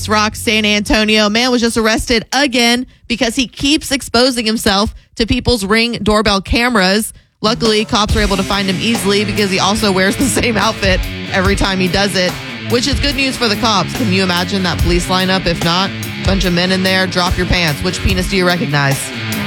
Rock, San Antonio. Man was just arrested again because he keeps exposing himself to people's Ring doorbell cameras. Luckily, cops were able to find him easily because he also wears the same outfit every time he does it, which is good news for the cops. Can you imagine that police lineup? If not, bunch of men in there, drop your pants. Which penis do you recognize?